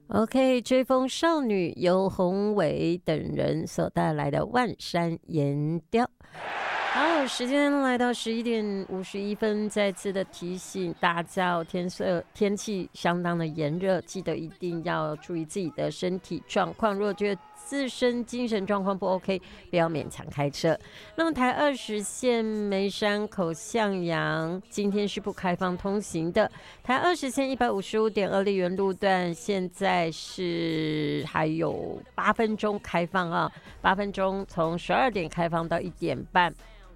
OK， 追风少女由宏伟等人所带来的万山岩雕。好，时间来到11:51，再次的提醒大家哦，天气相当的炎热，记得一定要注意自己的身体状况。如果觉得自身精神状况不 OK， 不要勉强开车。那么台20线梅山口向阳今天是不开放通行的，台20线155.2丽园路段现在是还有8分钟开放啊，8分钟从12点开放到1点半。